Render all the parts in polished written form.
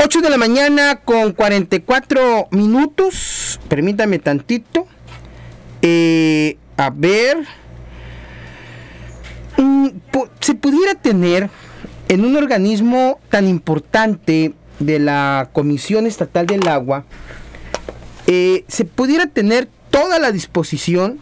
8 de la mañana con 44 minutos. Permítame tantito. A ver. Se pudiera tener en un organismo tan importante de la Comisión Estatal del Agua, se pudiera tener toda la disposición,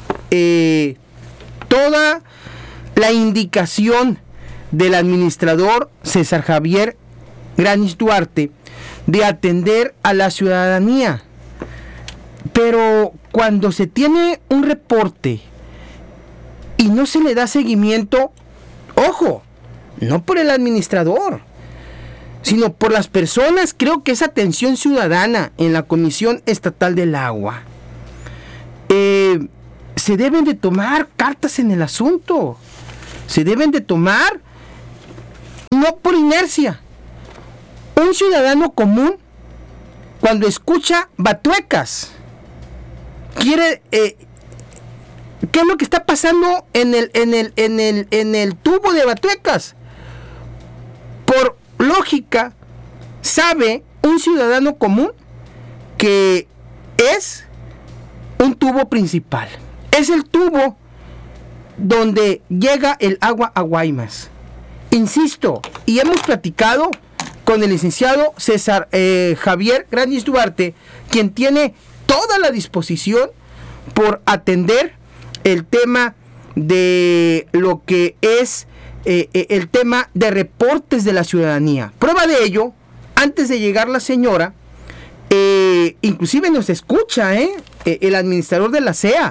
toda la indicación del administrador César Javier Granis Duarte de atender a la ciudadanía. Pero cuando se tiene un reporte y no se le da seguimiento, ojo, no por el administrador, sino por las personas, creo que esa atención ciudadana en la Comisión Estatal del Agua, se deben de tomar cartas en el asunto, se deben de tomar, no por inercia. Un ciudadano común, cuando escucha batuecas, quiere, ¿qué es lo que está pasando en el tubo de batuecas? Por lógica, sabe un ciudadano común que es un tubo principal. Es el tubo donde llega el agua a Guaymas. Insisto, y hemos platicado con el licenciado César Javier Granis Duarte, quien tiene toda la disposición por atender el tema de lo que es el tema de reportes de la ciudadanía. Prueba de ello, antes de llegar la señora, inclusive nos escucha el administrador de la CEA.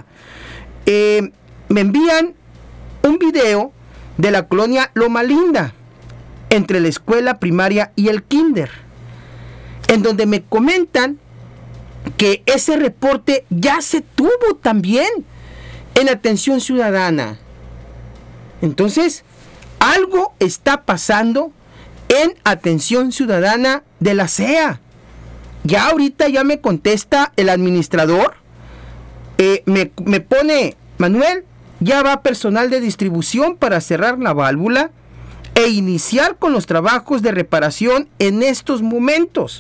Me envían un video de la colonia Loma Linda, entre la escuela primaria y el kinder, en donde me comentan que ese reporte ya se tuvo también en atención ciudadana. Entonces, algo está pasando en atención ciudadana de la CEA. Ya ahorita ya me contesta el administrador, me pone: Manuel, ya va personal de distribución para cerrar la válvula e iniciar con los trabajos de reparación en estos momentos.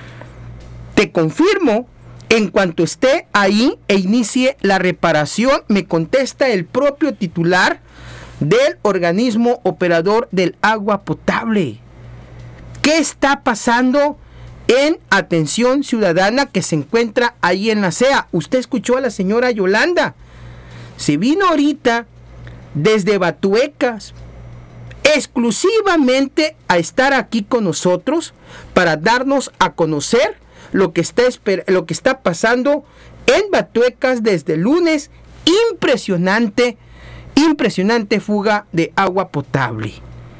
Te confirmo, en cuanto esté ahí e inicie la reparación, me contesta el propio titular del organismo operador del agua potable. ¿Qué está pasando en atención ciudadana que se encuentra ahí en la CEA? Usted escuchó a la señora Yolanda. Se vino ahorita desde Batuecas exclusivamente a estar aquí con nosotros para darnos a conocer lo que está pasando en Batuecas desde el lunes. Impresionante fuga de agua potable.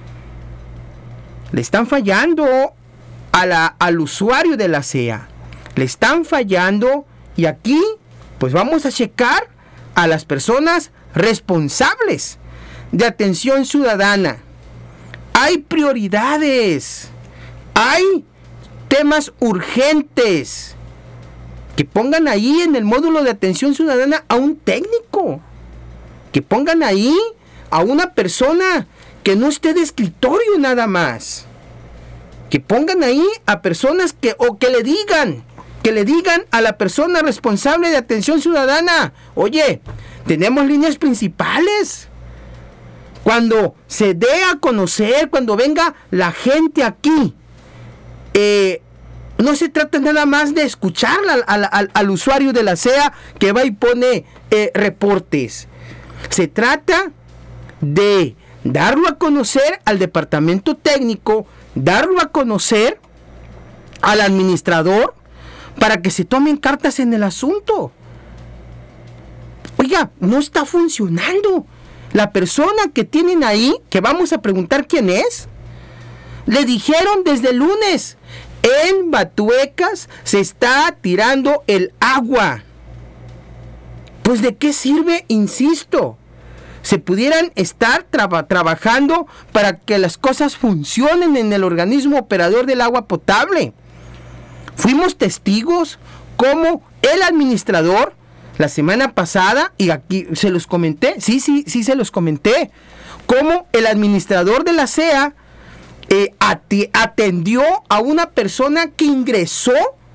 Le están fallando al usuario de la CEA. Le están fallando, y aquí pues vamos a checar a las personas responsables de atención ciudadana. Hay prioridades, hay temas urgentes. Que pongan ahí en el módulo de atención ciudadana a un técnico, que pongan ahí a una persona que no esté de escritorio nada más, que pongan ahí a personas que le digan a la persona responsable de atención ciudadana: oye, tenemos líneas principales. Cuando se dé a conocer, cuando venga la gente aquí, no se trata nada más de escuchar al usuario de la CEA que va y pone reportes. Se trata de darlo a conocer al departamento técnico, darlo a conocer al administrador, para que se tomen cartas en el asunto. Oiga, no está funcionando. La persona que tienen ahí, que vamos a preguntar quién es, le dijeron desde el lunes: en Batuecas se está tirando el agua. Pues ¿de qué sirve? Insisto, se pudieran estar trabajando para que las cosas funcionen en el organismo operador del agua potable. Fuimos testigos cómo el administrador la semana pasada, y aquí se los comenté, sí se los comenté, cómo el administrador de la CEA atendió a una persona que ingresó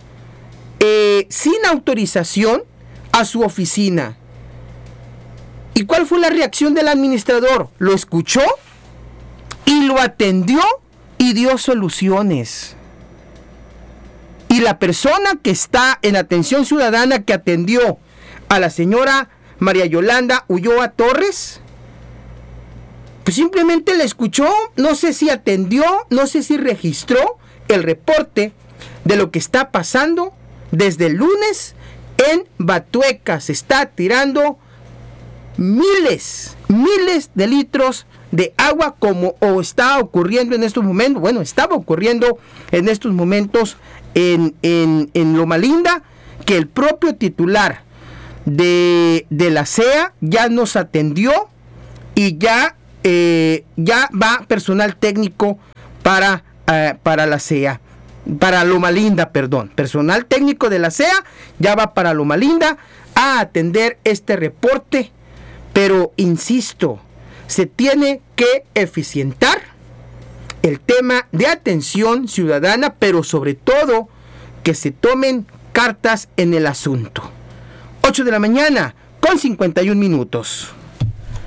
sin autorización a su oficina. ¿Y cuál fue la reacción del administrador? Lo escuchó y lo atendió y dio soluciones. Y la persona que está en atención ciudadana que atendió a la señora María Yolanda Ulloa Torres, pues simplemente la escuchó, no sé si atendió, no sé si registró el reporte de lo que está pasando desde el lunes en Batueca. Se está tirando miles de litros de agua como está ocurriendo en estos momentos. Bueno, estaba ocurriendo en estos momentos en Loma Linda, que el propio titular de la CEA ya nos atendió y ya va personal técnico para la CEA, para Loma Linda, perdón. Personal técnico de la CEA ya va para Loma Linda a atender este reporte. Pero insisto, se tiene que eficientar el tema de atención ciudadana, pero sobre todo que se tomen cartas en el asunto. 8 de la mañana con 51 minutos.